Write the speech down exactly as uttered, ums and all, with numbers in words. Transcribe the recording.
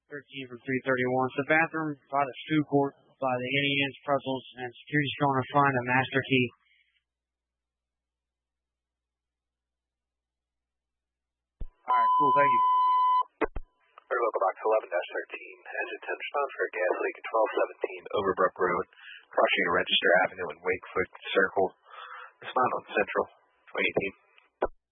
thirteen from three thirty-one. It's the bathroom by the food court by the Indians, Pretzels, and security's trying to find a master key. All right, cool, thank you. Very local box eleven dash thirteen, engine ten, respond for a gas leak at twelve seventeen Overbrook Road, crossing Register Avenue and Wakefoot Circle. Respond on Central, twenty eighteen.